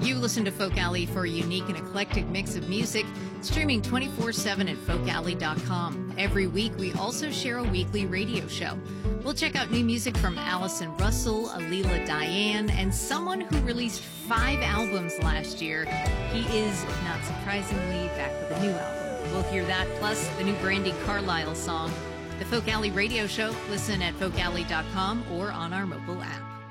You listen to Folk Alley for a unique and eclectic mix of music, streaming 24/7 at folkalley.com. Every week, we also share a weekly radio show. We'll check out new music from Allison Russell, Alila Diane, and someone who released 5 albums last year. He is, not surprisingly, back with a new album. We'll hear that, plus the new Brandi Carlile song. The Folk Alley radio show, listen at folkalley.com or on our mobile app.